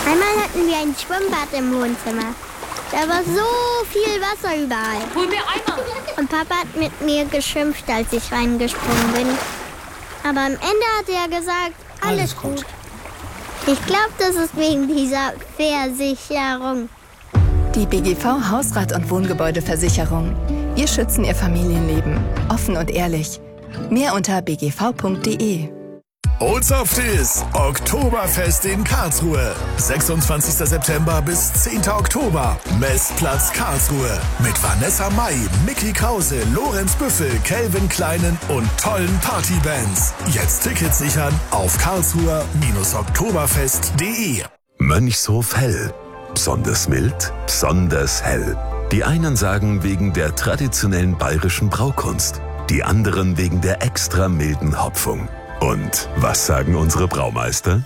Einmal hatten wir ein Schwimmbad im Wohnzimmer. Da war so viel Wasser überall. Hol mir Eimer. Und Papa hat mit mir geschimpft, als ich reingesprungen bin. Aber am Ende hat er gesagt, alles gut. Ich glaube, das ist wegen dieser Versicherung. Die BGV Hausrat- und Wohngebäudeversicherung. Wir schützen Ihr Familienleben. Offen und ehrlich. Mehr unter bgv.de. Ozoftis, Oktoberfest in Karlsruhe. 26. September bis 10. Oktober. Messplatz Karlsruhe. Mit Vanessa Mai, Mickey Krause, Lorenz Büffel, Calvin Kleinen und tollen Partybands. Jetzt Tickets sichern auf karlsruher-oktoberfest.de. Mönchshof Hell. Besonders mild, besonders hell. Die einen sagen wegen der traditionellen bayerischen Braukunst. Die anderen wegen der extra milden Hopfung. Und was sagen unsere Braumeister?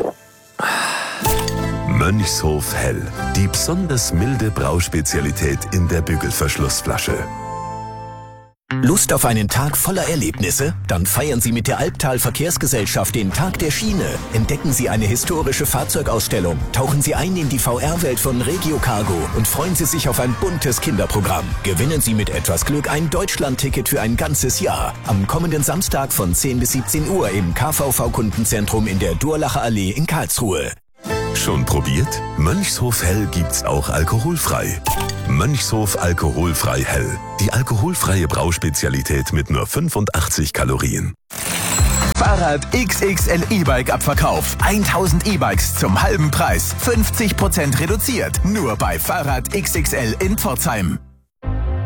Mönchshof Hell. Die besonders milde Brauspezialität in der Bügelverschlussflasche. Lust auf einen Tag voller Erlebnisse? Dann feiern Sie mit der Albtal Verkehrsgesellschaft den Tag der Schiene. Entdecken Sie eine historische Fahrzeugausstellung, tauchen Sie ein in die VR-Welt von Regio Cargo und freuen Sie sich auf ein buntes Kinderprogramm. Gewinnen Sie mit etwas Glück ein Deutschland-Ticket für ein ganzes Jahr. Am kommenden Samstag von 10 bis 17 Uhr im KVV-Kundenzentrum in der Durlacher Allee in Karlsruhe. Schon probiert? Mönchshof Hell gibt's auch alkoholfrei. Mönchshof alkoholfrei Hell. Die alkoholfreie Brauspezialität mit nur 85 Kalorien. Fahrrad XXL E-Bike Abverkauf. 1000 E-Bikes zum halben Preis. 50% reduziert. Nur bei Fahrrad XXL in Pforzheim.